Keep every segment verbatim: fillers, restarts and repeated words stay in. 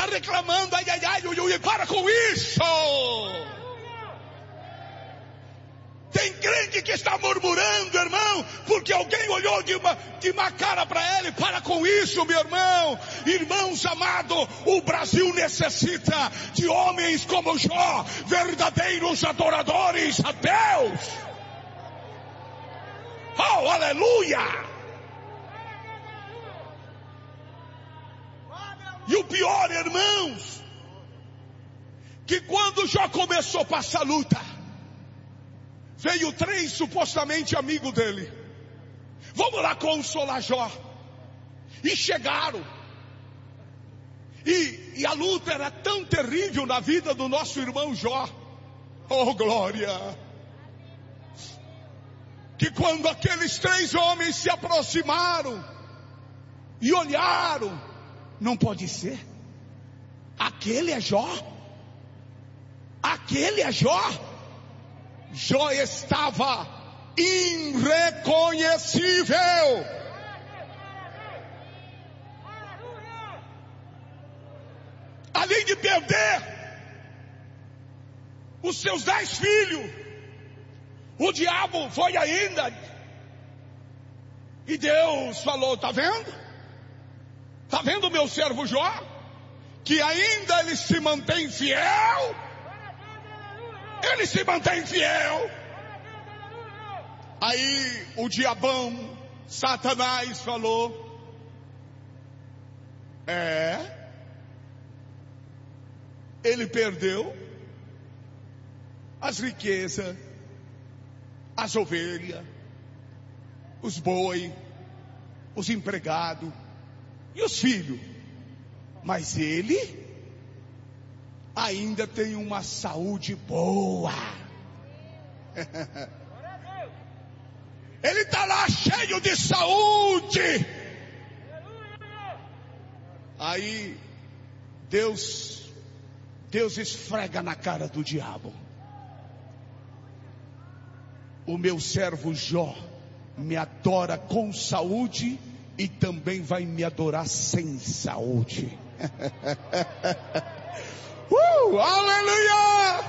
reclamando, ai, ai, ai, ui, ui, para com isso. Tem crente que está murmurando, irmão, porque alguém olhou de uma, de uma cara para ele. Para com isso, meu irmão. Irmãos amados, o Brasil necessita de homens como Jó, verdadeiros adoradores a Deus. Oh, aleluia! E o pior, irmãos, que quando Jó começou a passar luta, veio três supostamente amigos dele. Vamos lá consolar Jó. E chegaram. E, e a luta era tão terrível na vida do nosso irmão Jó. Oh, glória! Que quando aqueles três homens se aproximaram e olharam, não pode ser. Aquele é Jó? Aquele é Jó? Jó estava irreconhecível. Além de perder os seus dez filhos, o diabo foi ainda. E Deus falou, tá vendo? Tá vendo meu servo Jó? Que ainda ele se mantém fiel. Ele se mantém fiel. Aí o diabão, Satanás falou, é, ele perdeu as riquezas, as ovelhas, os boi, os empregados e os filhos, mas ele ainda tem uma saúde boa. Ele está lá cheio de saúde. Aí Deus Deus esfrega na cara do diabo. O meu servo Jó me adora com saúde e também vai me adorar sem saúde. uh, aleluia!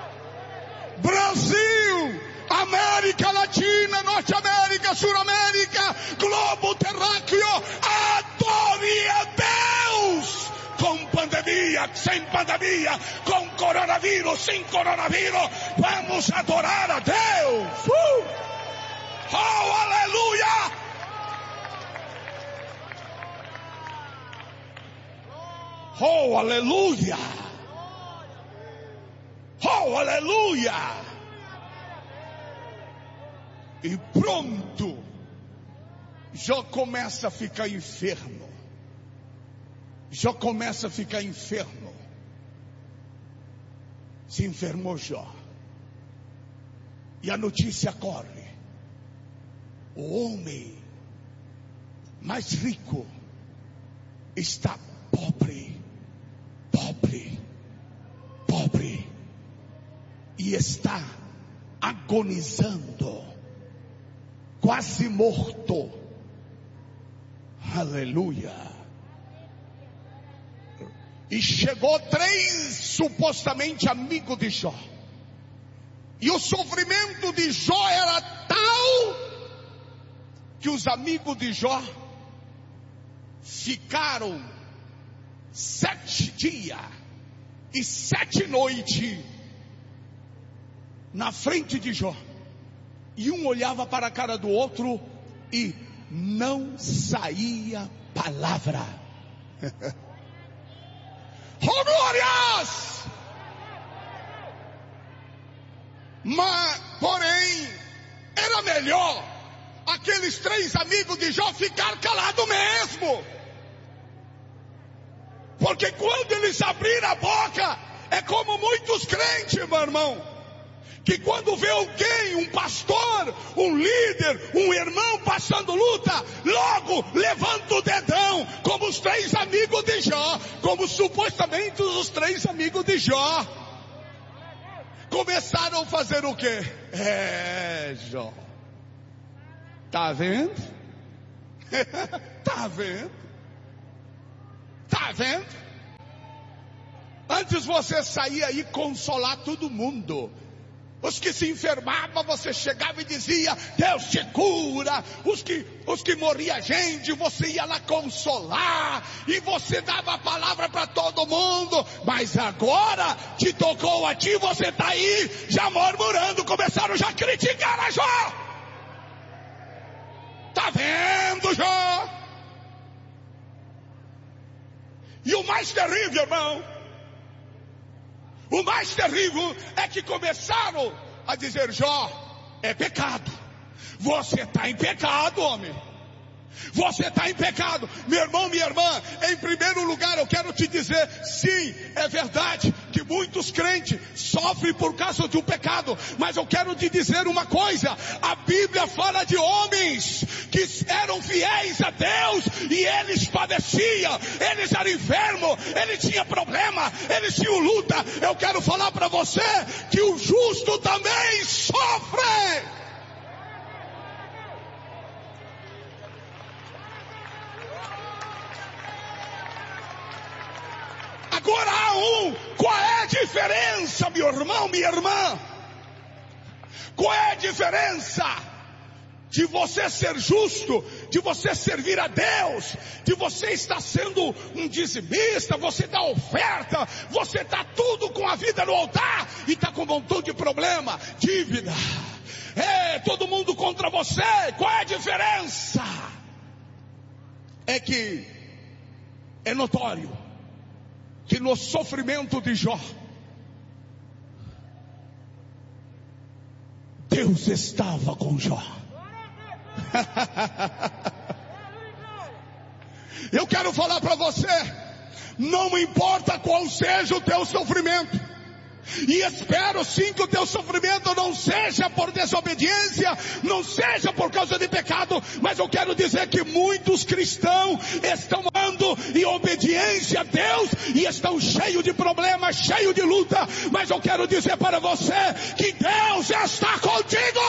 Brasil, América Latina, Norte América, Sul América, globo terráqueo, adore a Deus! Com pandemia, sem pandemia, com coronavírus, sem coronavírus, vamos adorar a Deus! Uh! Oh, aleluia! Oh, aleluia! Oh, aleluia! E pronto, Jó começa a ficar enfermo. Jó começa a ficar enfermo. Se enfermou Jó. E a notícia corre. O homem mais rico está pobre, pobre, pobre. E está agonizando, quase morto. Aleluia. E chegou três supostamente amigos de Jó. E o sofrimento de Jó era tal que os amigos de Jó ficaram sete dias e sete noites na frente de Jó. E um olhava para a cara do outro e não saía palavra. Oh, glórias! Mas, porém, era melhor aqueles três amigos de Jó ficar calados mesmo. Porque quando eles abriram a boca, é como muitos crentes, meu irmão, que quando vê alguém, um pastor, um líder, um irmão passando luta, logo levanta o dedão, como os três amigos de Jó, como supostamente os três amigos de Jó. Começaram a fazer o quê? É, Jó. Tá vendo? Tá vendo? Tá vendo? Antes você saía e consolar todo mundo. Os que se enfermavam, você chegava e dizia, Deus te cura. Os que, os que morria gente, você ia lá consolar. E você dava a palavra para todo mundo. Mas agora, te tocou a ti, você está aí, já murmurando. Começaram já a criticar a Jó. Está vendo, Jó? E o mais terrível, irmão, o mais terrível é que começaram a dizer, Jó, é pecado. Você está em pecado, homem. Você está em pecado. Meu irmão, minha irmã, em primeiro lugar eu quero te dizer, sim, é verdade que muitos crentes sofrem por causa do pecado. Mas eu quero te dizer uma coisa, a Bíblia fala de homens que eram fiéis a Deus e eles padeciam, eles eram enfermos, eles tinham problema, eles tinham luta. Eu quero falar para você que o justo também sofre. Agora há um, qual é a diferença, meu irmão, minha irmã? Qual é a diferença de você ser justo, de você servir a Deus, de você estar sendo um dizimista, você dá oferta, você está tudo com a vida no altar e está com um montão de problema, dívida, é, todo mundo contra você. Qual é a diferença? É que é notório que no sofrimento de Jó, Deus estava com Jó. Eu quero falar para você, não importa qual seja o teu sofrimento, e espero sim que o teu sofrimento não seja por desobediência, não seja por causa de pecado, mas eu quero dizer que muitos cristãos estão andando em obediência a Deus e estão cheios de problemas, cheios de luta, mas eu quero dizer para você que Deus está contigo.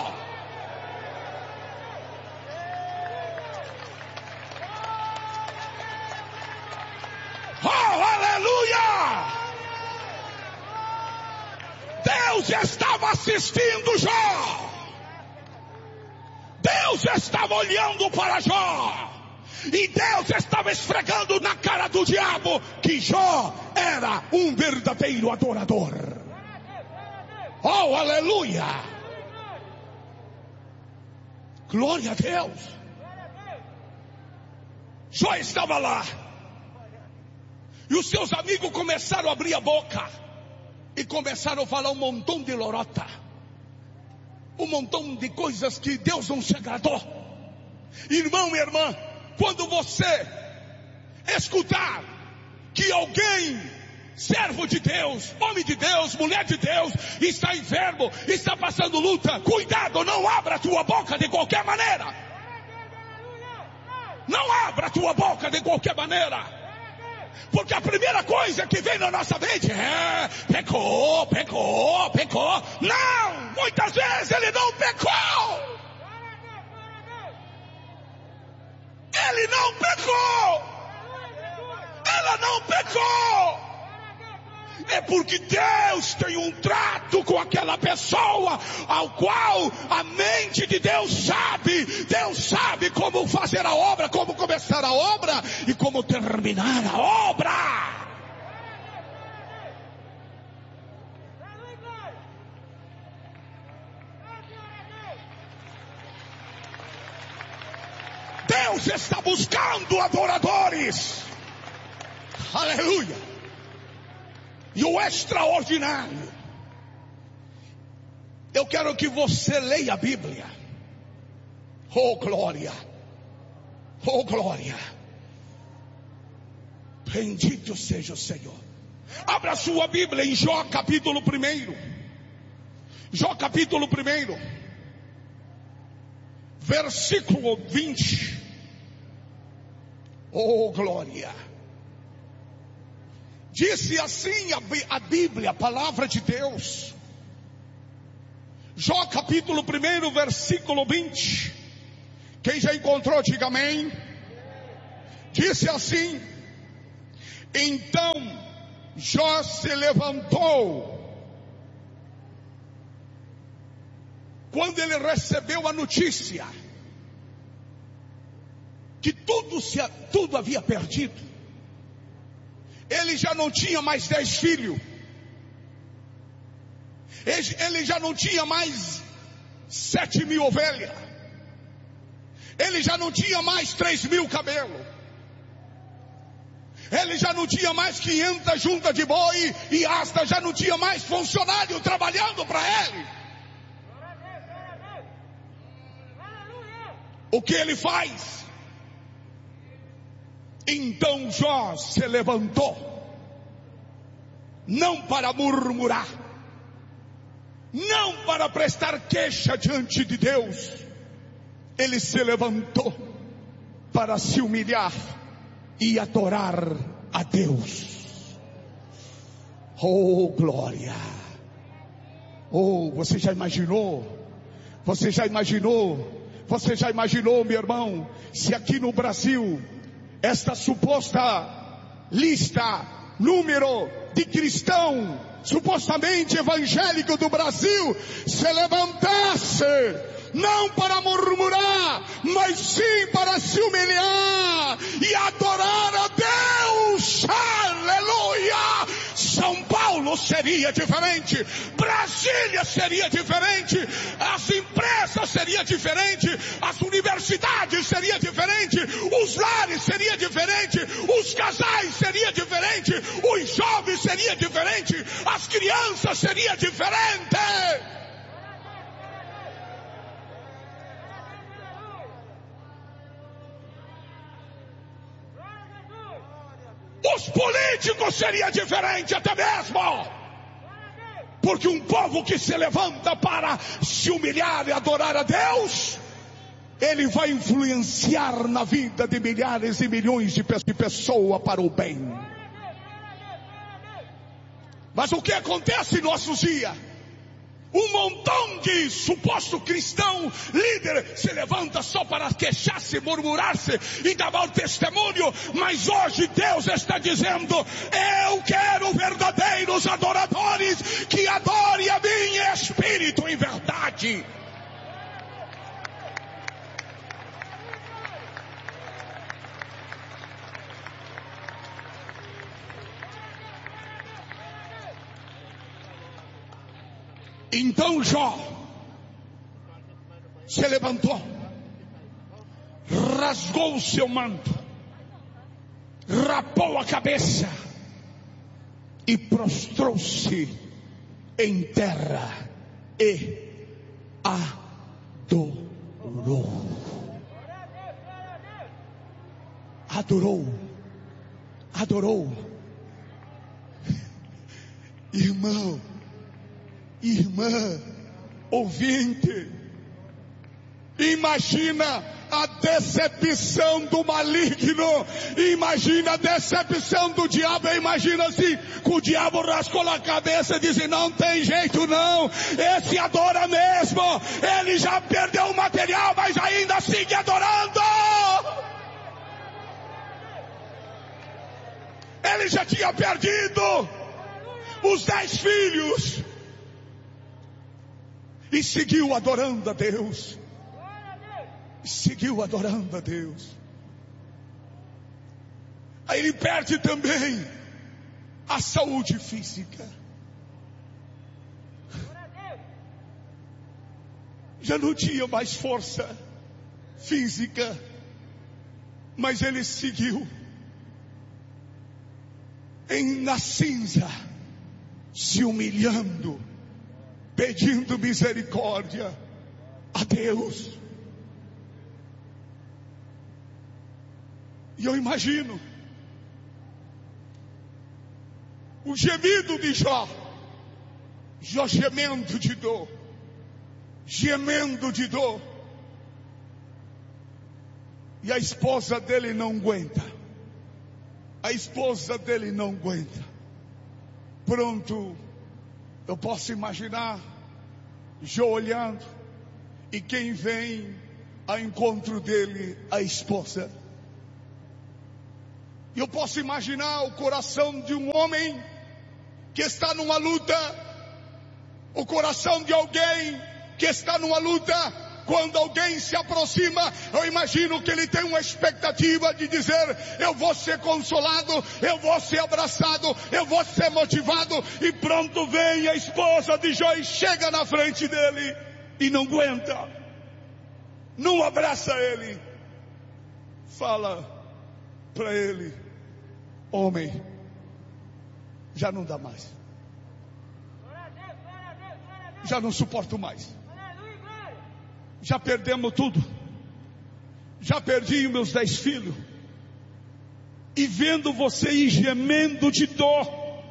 Oh, aleluia! Deus estava assistindo Jó. Deus estava olhando para Jó. E Deus estava esfregando na cara do diabo que Jó era um verdadeiro adorador. Oh, aleluia! Glória a Deus. Jó estava lá. E os seus amigos começaram a abrir a boca. E começaram a falar um montão de lorota. Um montão de coisas que Deus não se agradou. Irmão e irmã, quando você escutar que alguém, servo de Deus, homem de Deus, mulher de Deus, está enfermo, está passando luta, cuidado, não abra a tua boca de qualquer maneira. Não abra a tua boca de qualquer maneira. Porque a primeira coisa que vem na nossa mente é, pecou, pecou, pecou. Não, muitas vezes ele não pecou. Ele não pecou. Ela não pecou. É porque Deus tem um trato com aquela pessoa, ao qual a mente de Deus sabe. Deus sabe como fazer a obra, como começar a obra e como terminar a obra. Deus está buscando adoradores. Aleluia. E o extraordinário, eu quero que você leia a Bíblia. Oh glória, oh glória, bendito seja o Senhor. Abra sua Bíblia em Jó capítulo primeiro. Jó capítulo primeiro, versículo vinte. Oh glória. Disse assim a Bíblia, a palavra de Deus. Jó capítulo um, versículo vinte. Quem já encontrou, diga amém. Disse assim: então Jó se levantou quando ele recebeu a notícia que tudo, se, tudo havia perdido. Ele já não tinha mais dez filhos. Ele, ele já não tinha mais sete mil ovelhas. Ele já não tinha mais três mil camelos. Ele já não tinha mais quinhentas juntas de boi e asta, já não tinha mais funcionário trabalhando para ele. O que ele faz? Então Jó se levantou, não para murmurar, não para prestar queixa diante de Deus. Ele se levantou para se humilhar e adorar a Deus. Oh, glória! Oh, você já imaginou? Você já imaginou? Você já imaginou, meu irmão, se aqui no Brasil, esta suposta lista, número de cristão, supostamente evangélico do Brasil, se levantasse, não para murmurar, mas sim para se humilhar e adorar a Deus. Aleluia! São Paulo seria diferente, Brasília seria diferente, as empresas seriam diferentes, as universidades seriam diferentes, os lares seriam diferentes, os casais seriam diferentes, os jovens seriam diferentes, as crianças seriam diferentes. Os políticos seriam diferentes até mesmo. Porque um povo que se levanta para se humilhar e adorar a Deus, ele vai influenciar na vida de milhares e milhões de pessoas para o bem. Mas o que acontece em nossos dias? Um montão de suposto cristão, líder, se levanta só para queixar-se, murmurar-se e dar mau testemunho. Mas hoje Deus está dizendo: eu quero verdadeiros adoradores que adorem a mim em espírito e em verdade. Então Jó se levantou, rasgou o seu manto, rapou a cabeça e prostrou-se em terra e adorou. Adorou. Adorou. Irmão, irmã, ouvinte, imagina a decepção do maligno, imagina a decepção do diabo. Imagina assim, que o diabo rascou a cabeça e disse: não tem jeito não, esse adora mesmo, ele já perdeu o material, mas ainda sigue adorando. Ele já tinha perdido os dez filhos e seguiu adorando a Deus. Seguiu adorando a Deus. Aí ele perde também a saúde física. Já não tinha mais força física, mas ele seguiu em, na cinza, se humilhando, pedindo misericórdia a Deus. E eu imagino o gemido de Jó, Jó gemendo de dor, gemendo de dor, e a esposa dele não aguenta, a esposa dele não aguenta. Pronto, eu posso imaginar Jó olhando, e quem vem ao encontro dele? A esposa. Eu posso imaginar o coração de um homem que está numa luta, o coração de alguém que está numa luta, quando alguém se aproxima, eu imagino que ele tem uma expectativa de dizer: eu vou ser consolado, eu vou ser abraçado, eu vou ser motivado. E pronto, vem a esposa de Jó e chega na frente dele e não aguenta, não abraça ele, fala para ele: homem, já não dá mais, já não suporto mais, já perdemos tudo, já perdi meus dez filhos, e vendo você ir gemendo de dor,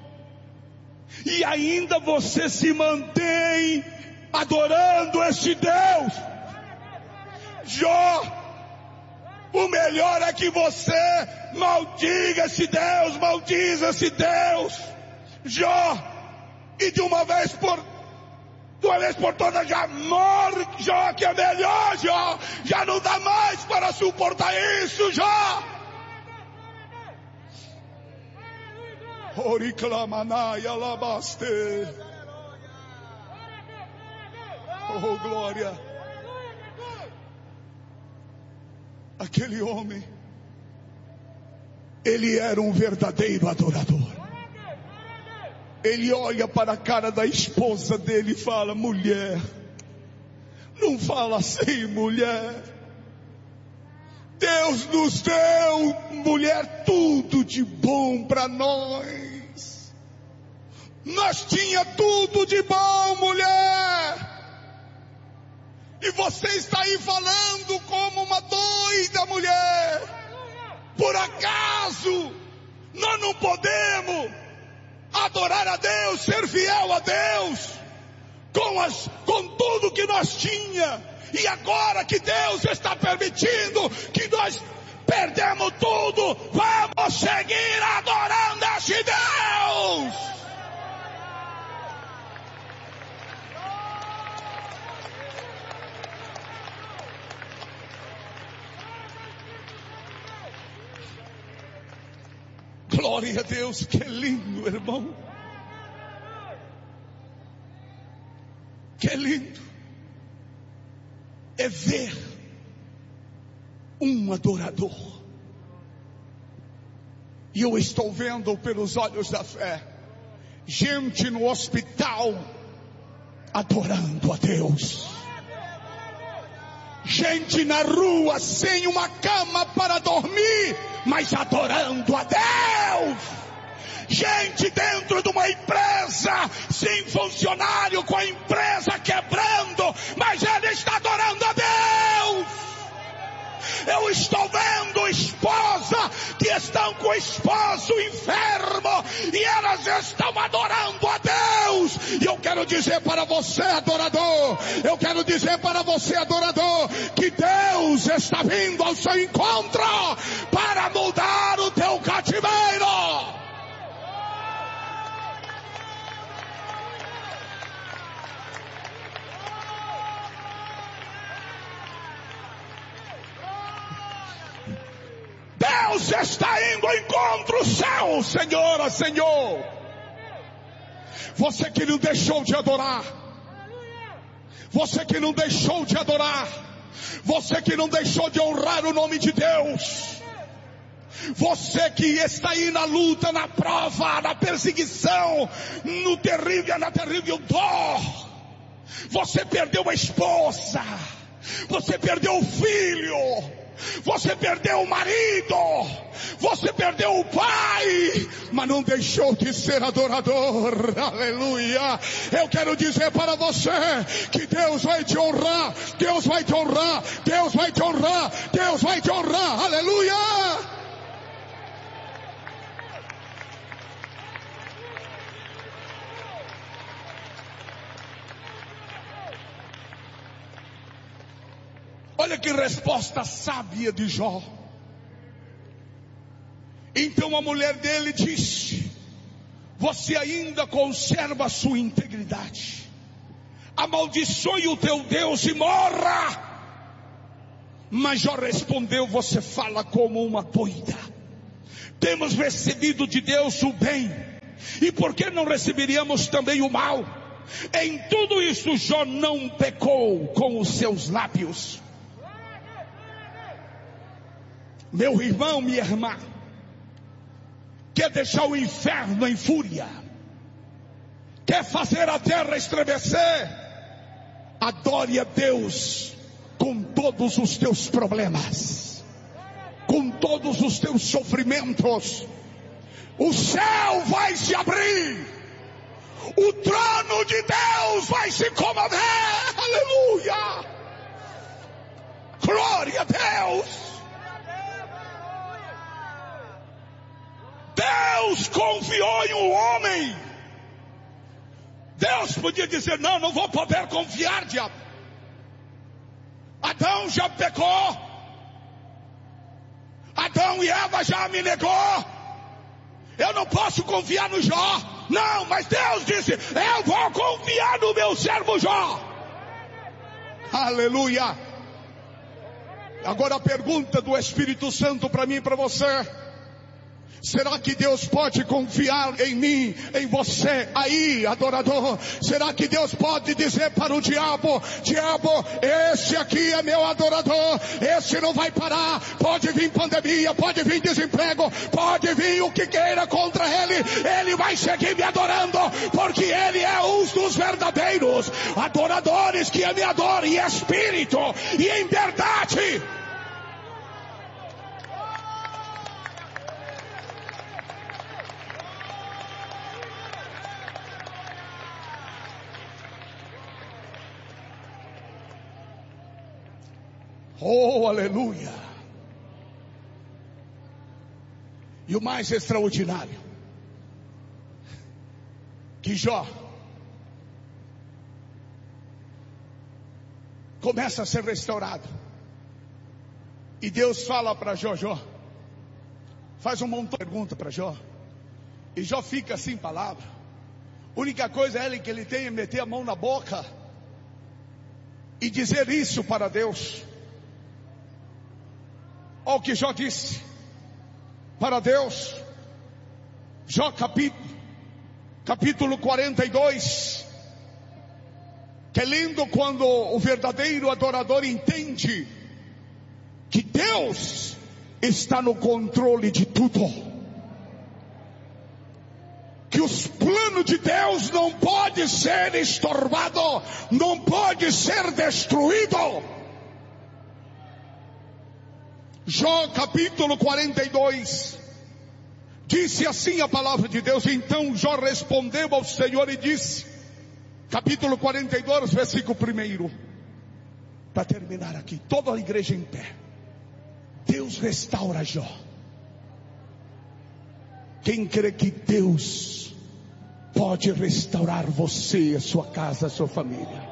e ainda você se mantém adorando este Deus. Jó, o melhor é que você maldiga esse Deus, maldiza esse Deus, Jó, e de uma vez por de uma vez por todas já morre, Jó, que é melhor, Jó, já não dá mais para suportar isso, Jó. Oh, glória. Aquele homem, ele era um verdadeiro adorador. Ele olha para a cara da esposa dele e fala: mulher, não fala assim, mulher. Deus nos deu, mulher, tudo de bom para nós. Nós tinha tudo de bom, mulher. E você está aí falando como uma doida, mulher. Por acaso nós não podemos adorar a Deus, ser fiel a Deus, com, as, com tudo que nós tinha, e agora que Deus está permitindo que nós perdemos tudo, vamos seguir adorando este Deus. Glória a Deus, que lindo, irmão. Que lindo é ver um adorador. E eu estou vendo pelos olhos da fé gente no hospital adorando a Deus, gente na rua sem uma cama para dormir, mas adorando a Deus, gente dentro de uma empresa sem funcionário, com a empresa quebrando, mas ele está adorando a Deus. Eu estou vendo esposa que estão com o esposo enfermo e elas estão adorando a Deus. E eu quero dizer para você, adorador, eu quero dizer para você, adorador, que Deus está vindo ao seu encontro para mudar o teu cativeiro. Deus está indo ao encontro seu, Senhora, Senhor. Você que não deixou de adorar, você que não deixou de adorar, você que não deixou de honrar o nome de Deus, você que está aí na luta, na prova, na perseguição, no terrível, na terrível dor, você perdeu a esposa, você perdeu o filho, você perdeu o marido, você perdeu o pai, mas não deixou de ser adorador. Aleluia. Eu quero dizer para você que Deus vai te honrar, Deus vai te honrar, Deus vai te honrar, Deus vai te honrar. Aleluia. Olha que resposta sábia de Jó. Então a mulher dele disse: você ainda conserva a sua integridade, amaldiçoe o teu Deus e morra. Mas Jó respondeu: você fala como uma doida. Temos recebido de Deus o bem E por que não receberíamos também o mal? Em tudo isso Jó não pecou com os seus lábios. Meu irmão, minha irmã, quer deixar o inferno em fúria? Quer fazer a terra estremecer? Adore a Deus com todos os teus problemas, com todos os teus sofrimentos. O céu vai se abrir, o trono de Deus vai se comover. Aleluia! Glória a Deus! Deus confiou em um homem. Deus podia dizer: não, não vou poder confiar, diabo. Adão já pecou, Adão e Eva já me negou, eu não posso confiar no Jó. Não, mas Deus disse: eu vou confiar no meu servo Jó. Aleluia. Agora a pergunta do Espírito Santo para mim e para você: será que Deus pode confiar em mim, em você aí, adorador? Será que Deus pode dizer para o diabo: diabo, esse aqui é meu adorador, esse não vai parar, pode vir pandemia, pode vir desemprego, pode vir o que queira contra ele, ele vai seguir me adorando, porque ele é um dos verdadeiros adoradores que me adoram em espírito e em verdade. Oh, aleluia! E o mais extraordinário, que Jó começa a ser restaurado. E Deus fala para Jó: Jó, faz um montão de perguntas para Jó. E Jó fica sem palavra. A única coisa é que ele tem é meter a mão na boca e dizer isso para Deus. Olha o que Jó disse para Deus. Jó capítulo, capítulo quarenta e dois. Que é lindo quando o verdadeiro adorador entende que Deus está no controle de tudo, que os planos de Deus não podem ser estorvados, não pode ser destruído. Jó capítulo quarenta e dois, disse assim a palavra de Deus: então Jó respondeu ao Senhor e disse, capítulo quarenta e dois, versículo primeiro, para terminar aqui, toda a igreja em pé. Deus restaura Jó. Quem crê que Deus pode restaurar você, a sua casa, a sua família?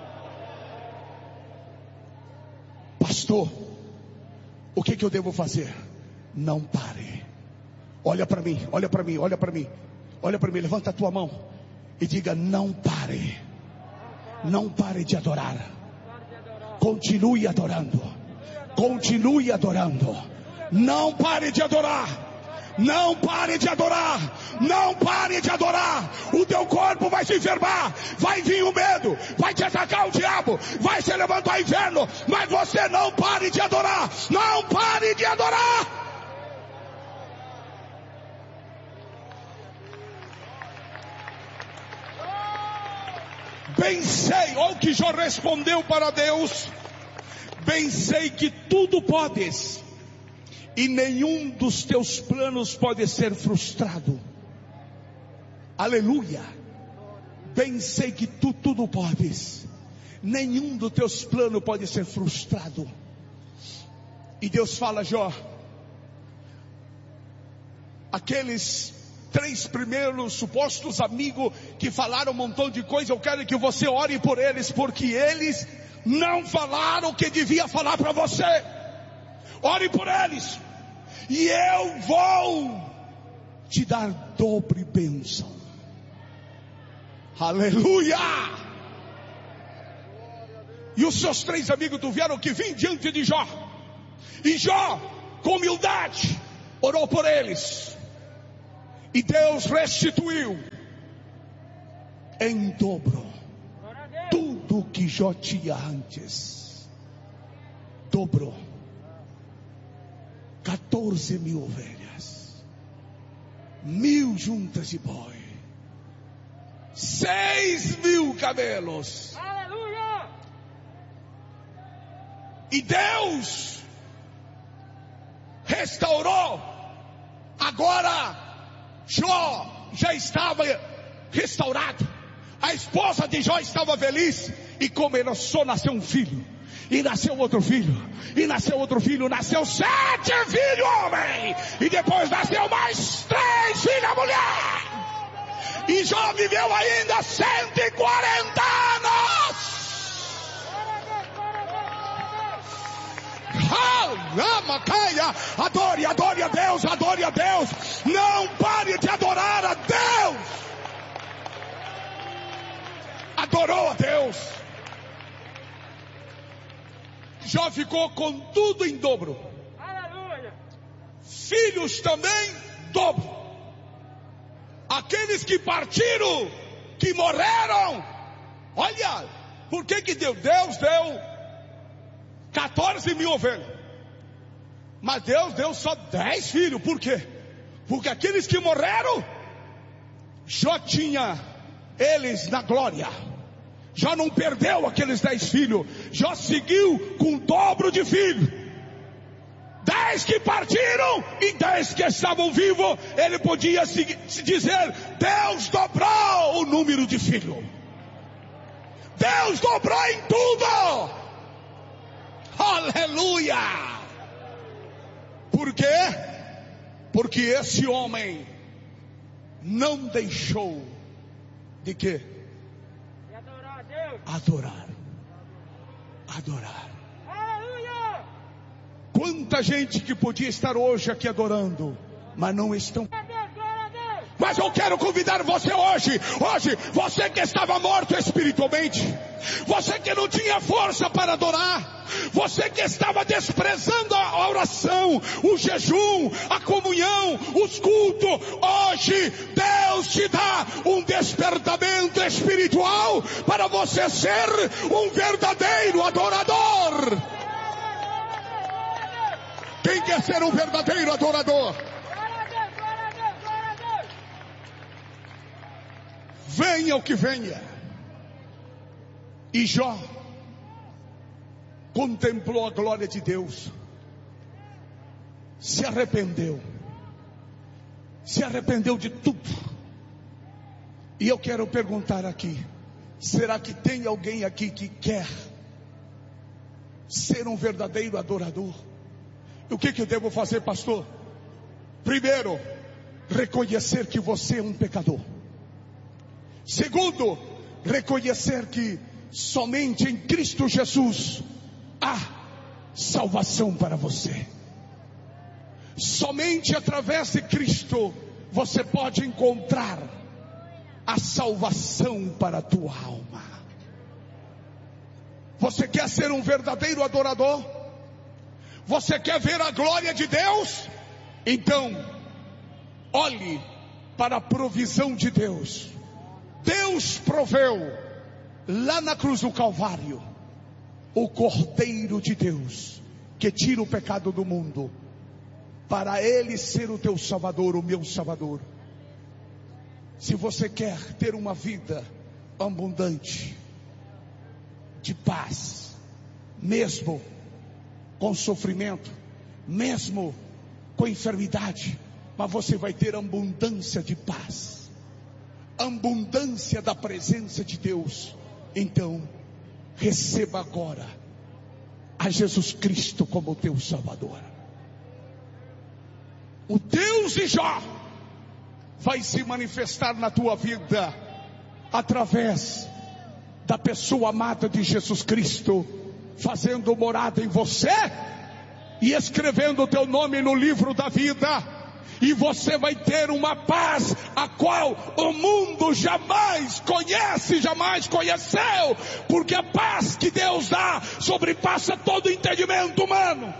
Pastor, o que que eu devo fazer? Não pare. Olha para mim, olha para mim, olha para mim, olha para mim, levanta a tua mão e diga: não pare. Não pare de adorar. Continue adorando. Continue adorando. Não pare de adorar. Não pare de adorar. Não pare de adorar. O teu corpo vai se enfermar, vai vir o medo, vai te atacar o diabo, vai se levantar o inferno, mas você não pare de adorar. Não pare de adorar. Bem sei, olha o que Jó respondeu para Deus: bem sei que tudo podes, e nenhum dos teus planos pode ser frustrado. Aleluia. Bem sei que tu tudo podes, nenhum dos teus planos pode ser frustrado. E Deus fala: Jó, aqueles três primeiros supostos amigos que falaram um montão de coisa, eu quero que você ore por eles, porque eles não falaram o que devia falar para você. Ore por eles, e eu vou te dar dobre bênção. Aleluia. E os seus três amigos tiveram que vir diante de Jó, e Jó, com humildade, orou por eles, e Deus restituiu em dobro tudo que Jó tinha antes. Dobrou. quatorze mil ovelhas, mil juntas de boi, seis mil camelos. Aleluia! E Deus restaurou. Agora Jó já estava restaurado. A esposa de Jó estava feliz. E como ele só nasceu um filho, e nasceu outro filho, e nasceu outro filho, nasceu sete filhos homem, e depois nasceu mais três filhas mulher. E Jó viveu ainda cento e quarenta anos. Adore, adore a Deus, adore a Deus. Não pare de adorar a Deus. Adorou a Deus. Jó ficou com tudo em dobro. Aleluia. Filhos também, dobro. Aqueles que partiram, que morreram. Olha, por que que deu? Deus deu quatorze mil ovelhas. Mas Deus deu só dez filhos. Por quê? Porque aqueles que morreram, Jó tinha eles na glória. Jó não perdeu aqueles dez filhos. Jó seguiu com o dobro de filhos. Dez que partiram e dez que estavam vivos. Ele podia se, se dizer: Deus dobrou o número de filhos. Deus dobrou em tudo. Aleluia. Por quê? Porque esse homem não deixou de quê? Adorar. Adorar. Aleluia! Quanta gente que podia estar hoje aqui adorando, mas não estão. Mas eu quero convidar você hoje, hoje, você que estava morto espiritualmente, você que não tinha força para adorar, você que estava desprezando a oração, o jejum, a comunhão, os cultos, hoje Deus te dá um despertamento espiritual para você ser um verdadeiro adorador. Quem quer ser um verdadeiro adorador? Venha o que venha. E Jó contemplou a glória de Deus, se arrependeu, se arrependeu de tudo. E eu quero perguntar aqui: será que tem alguém aqui que quer ser um verdadeiro adorador? E o que que eu devo fazer, pastor? Primeiro, reconhecer que você é um pecador. Segundo, reconhecer que somente em Cristo Jesus há salvação para você. Somente através de Cristo você pode encontrar a salvação para a tua alma. Você quer ser um verdadeiro adorador? Você quer ver a glória de Deus? Então, olhe para a provisão de Deus. Deus proveu lá na cruz do Calvário o Cordeiro de Deus que tira o pecado do mundo, para Ele ser o teu Salvador, o meu Salvador. Se você quer ter uma vida abundante, de paz, mesmo com sofrimento, mesmo com enfermidade, mas você vai ter abundância de paz, abundância da presença de Deus. Então, receba agora a Jesus Cristo como teu Salvador. O Deus de Jó vai se manifestar na tua vida através da pessoa amada de Jesus Cristo, fazendo morada em você e escrevendo o teu nome no livro da vida. E você vai ter uma paz a qual o mundo jamais conhece, jamais conheceu, porque a paz que Deus dá sobrepassa todo o entendimento humano.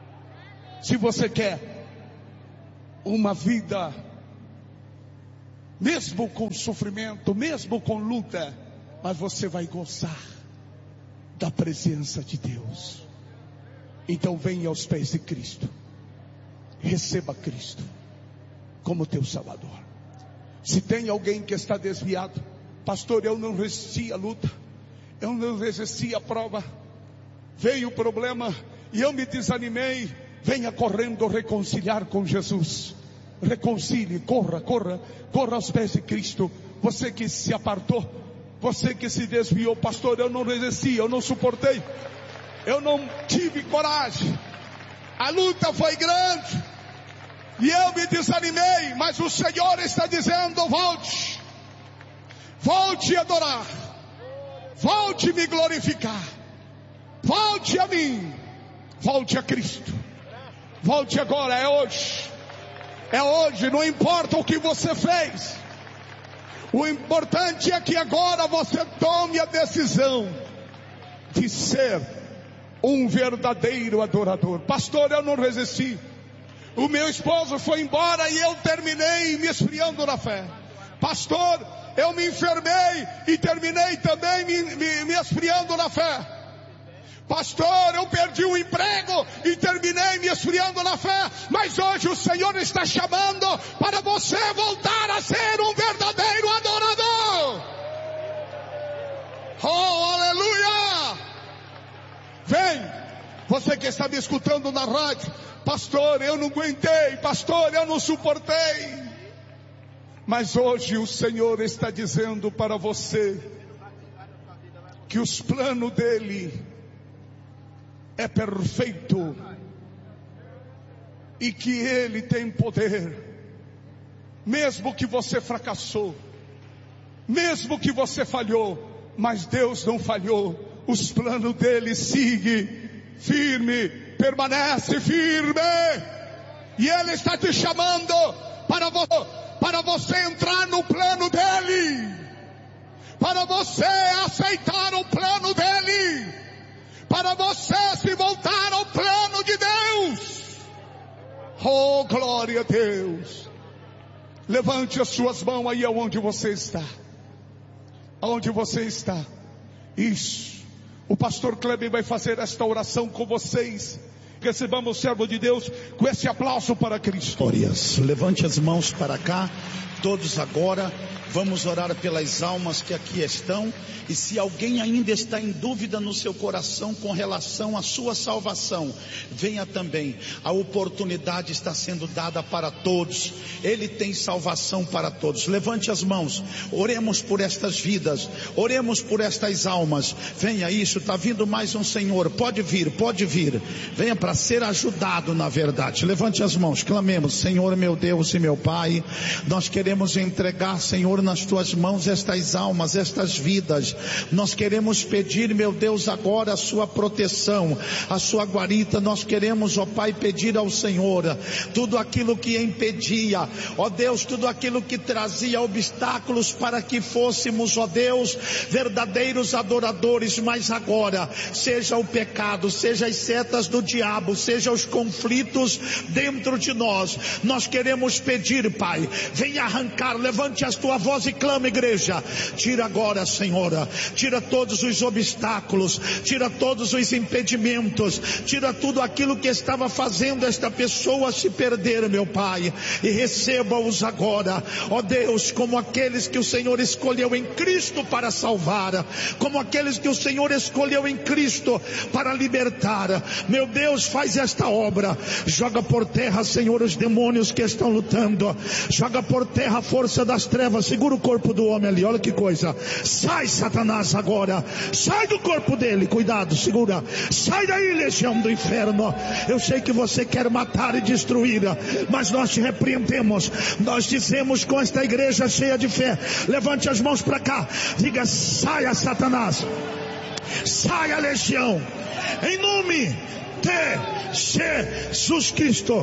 Se você quer uma vida mesmo com sofrimento, mesmo com luta, mas você vai gozar da presença de Deus. Então venha aos pés de Cristo, receba Cristo como teu Salvador. Se tem alguém que está desviado, pastor, eu não resisti à luta, eu não resisti à prova, veio o problema e eu me desanimei, venha correndo reconciliar com Jesus. Reconcilie, corra, corra, corra aos pés de Cristo. Você que se apartou, você que se desviou, pastor, eu não resisti, eu não suportei, eu não tive coragem, a luta foi grande e eu me desanimei, mas o Senhor está dizendo: volte, volte a adorar, volte a me glorificar, volte a mim, volte a Cristo, volte agora, é hoje, é hoje, não importa o que você fez, o importante é que agora você tome a decisão de ser um verdadeiro adorador. Pastor, eu não resisti, o meu esposo foi embora e eu terminei me esfriando na fé. Pastor, eu me enfermei e terminei também me, me, me esfriando na fé. Pastor, eu perdi o emprego e terminei me esfriando na fé. Mas hoje o Senhor está chamando para você voltar a ser um verdadeiro adorador. Oh, aleluia! Vem, você que está me escutando na rádio. Pastor, eu não aguentei. Pastor, eu não suportei. Mas hoje o Senhor está dizendo para você que os planos dele é perfeito e que ele tem poder. Mesmo que você fracassou, mesmo que você falhou, mas Deus não falhou. Os planos dele seguem firme, permanece firme, e ele está te chamando para, vo para você entrar no plano dele, para você aceitar o plano dele, para você se voltar ao plano de Deus. Oh, glória a Deus. Levante as suas mãos aí aonde você está. Aonde você está. Isso. O pastor Kleber vai fazer esta oração com vocês. Recebamos o servo de Deus com esse aplauso para Cristo. Glórias. Levante as mãos para cá. Todos agora. Vamos orar pelas almas que aqui estão. E se alguém ainda está em dúvida no seu coração com relação à sua salvação, venha também. A oportunidade está sendo dada para todos. Ele tem salvação para todos. Levante as mãos. Oremos por estas vidas. Oremos por estas almas. Venha, isso, está vindo mais um Senhor. Pode vir, pode vir. Venha para ser ajudado, na verdade. Levante as mãos. Clamemos: Senhor meu Deus e meu Pai, nós queremos entregar, Senhor, nas tuas mãos estas almas, estas vidas. Nós queremos pedir, meu Deus, agora a sua proteção, a sua guarita. Nós queremos, ó Pai, pedir ao Senhor tudo aquilo que impedia, ó Deus, tudo aquilo que trazia obstáculos para que fôssemos, ó Deus, verdadeiros adoradores. Mas agora, seja o pecado, seja as setas do diabo, seja os conflitos dentro de nós, nós queremos pedir, Pai, venha arrancar. Levante a tua voz e clama, igreja. Tira agora, Senhor, tira todos os obstáculos, tira todos os impedimentos, tira tudo aquilo que estava fazendo esta pessoa se perder, meu Pai, e receba-os agora, ó Deus, como aqueles que o Senhor escolheu em Cristo para salvar, como aqueles que o Senhor escolheu em Cristo para libertar. Meu Deus, faz esta obra. Joga por terra, Senhor, os demônios que estão lutando. Joga por terra a força das trevas. Segura o corpo do homem ali, olha que coisa. Sai, Satanás, agora. Sai do corpo dele, cuidado, segura. Sai daí, legião do inferno. Eu sei que você quer matar e destruir, mas nós te repreendemos. Nós dizemos com esta igreja cheia de fé, levante as mãos para cá, diga: saia, Satanás, saia, legião, em nome de Jesus Cristo.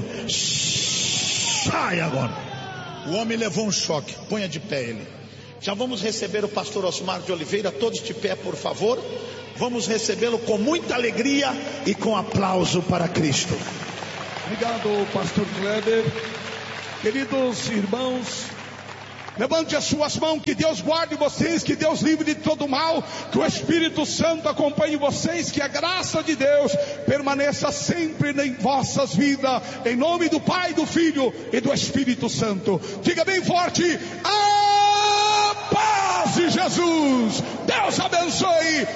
Sai agora. O homem levou um choque. Ponha de pé ele. Já vamos receber o pastor Osmar de Oliveira. Todos de pé, por favor. Vamos recebê-lo com muita alegria e com aplauso para Cristo. Obrigado, pastor Kleber. Queridos irmãos, Levante as suas mãos, que Deus guarde vocês, que Deus livre de todo mal, que o Espírito Santo acompanhe vocês, que a graça de Deus permaneça sempre em vossas vidas, em nome do Pai, do Filho e do Espírito Santo. Diga bem forte: a paz de Jesus. Deus abençoe.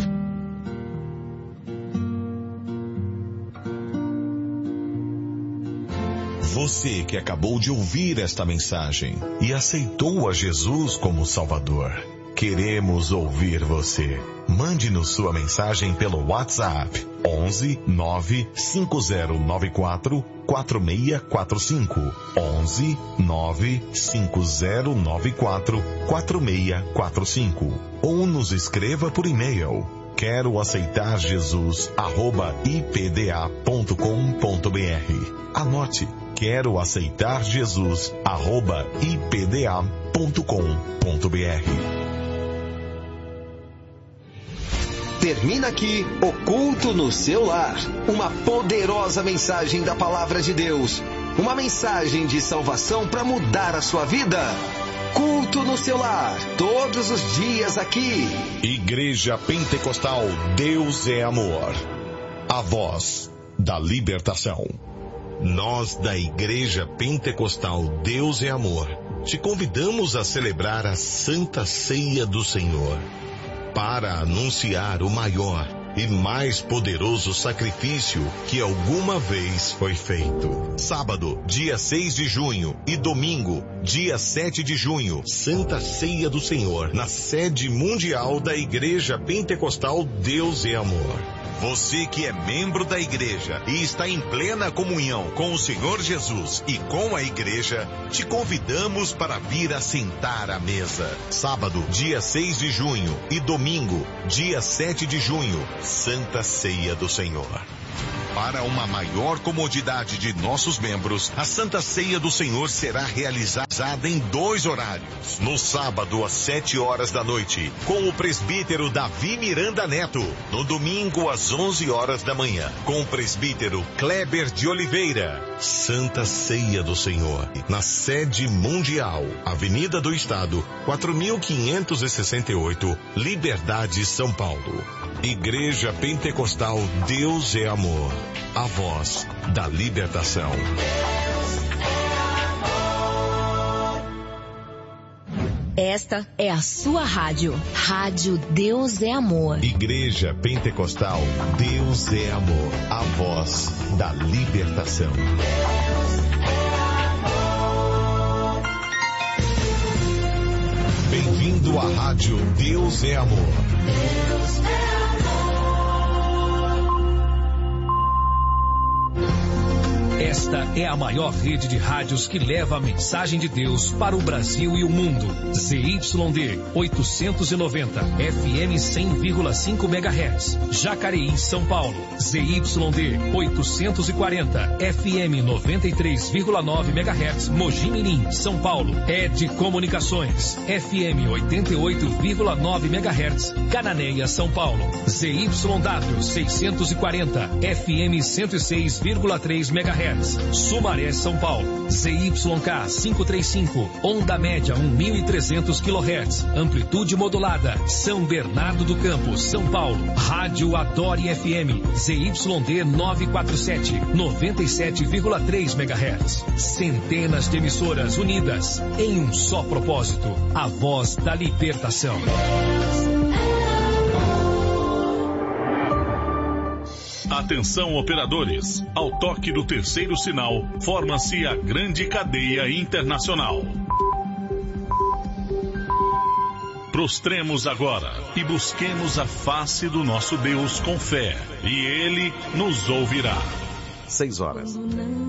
Você que acabou de ouvir esta mensagem e aceitou a Jesus como Salvador, queremos ouvir você. Mande-nos sua mensagem pelo WhatsApp onze nove cinco zero nove quatro quatro seis quatro cinco onze nove cinco zero nove quatro quatro seis quatro cinco ou nos escreva por e-mail quero aceitar Jesus arroba i p d a ponto com ponto b r. Anote: quero aceitar Jesus arroba i p d a ponto com ponto b r. Termina aqui o Culto no Seu Lar. Uma poderosa mensagem da Palavra de Deus. Uma mensagem de salvação para mudar a sua vida. Culto no Seu Lar, todos os dias aqui. Igreja Pentecostal Deus é Amor. A voz da libertação. Nós da Igreja Pentecostal Deus é Amor te convidamos a celebrar a Santa Ceia do Senhor, para anunciar o maior e mais poderoso sacrifício que alguma vez foi feito. Sábado, dia seis de junho e domingo, dia sete de junho, Santa Ceia do Senhor, na sede mundial da Igreja Pentecostal Deus é Amor. Você que é membro da igreja e está em plena comunhão com o Senhor Jesus e com a igreja, te convidamos para vir assentar à mesa. Sábado, dia seis de junho e domingo, dia sete de junho, Santa Ceia do Senhor. Para uma maior comodidade de nossos membros, a Santa Ceia do Senhor será realizada em dois horários. No sábado, às sete horas da noite, com o presbítero Davi Miranda Neto. No domingo, às onze horas da manhã, com o presbítero Kleber de Oliveira. Santa Ceia do Senhor, na sede mundial, Avenida do Estado, quatro mil quinhentos e sessenta e oito, Liberdade, São Paulo. Igreja Pentecostal Deus é Amor, a voz da libertação. Esta é a sua rádio, Rádio Deus é Amor. Igreja Pentecostal Deus é Amor, a voz da libertação. Bem-vindo à Rádio Deus é Amor. Deus é amor. Esta é a maior rede de rádios que leva a mensagem de Deus para o Brasil e o mundo. Z Y D oitocentos e noventa, F M cem vírgula cinco megahertz. Jacareí, São Paulo. Z Y D oitocentos e quarenta, F M noventa e três vírgula nove megahertz. Mogi Mirim, São Paulo. Ed Comunicações, F M oitenta e oito vírgula nove megahertz. Cananéia, São Paulo. Z Y W seiscentos e quarenta, F M cento e seis vírgula três megahertz. Sumaré, São Paulo. Z Y K quinhentos e trinta e cinco, onda média um mil e trezentos quilohertz, amplitude modulada, São Bernardo do Campo, São Paulo. Rádio Adore F M, Z Y D novecentos e quarenta e sete, noventa e sete vírgula três megahertz. Centenas de emissoras unidas em um só propósito, a voz da libertação. Atenção, operadores, ao toque do terceiro sinal, forma-se a grande cadeia internacional. Prostremos agora e busquemos a face do nosso Deus com fé, e Ele nos ouvirá. Seis horas.